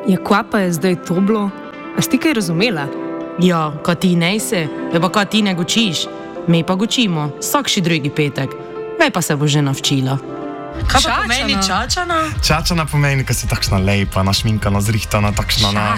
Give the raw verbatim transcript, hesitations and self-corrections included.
Ja, kva pa je zdaj to bilo? A si ti kaj razumela? Ja, ko ti ne se, ja pa ko ti ne gočiš. Mi pa gočimo, vsakši drugi petek. Me pa se bo že navčila. Kaj pa pomeni čačana? Čačana pomeni, ko si takšna lepa, našminkana, zrihtana, takšna na...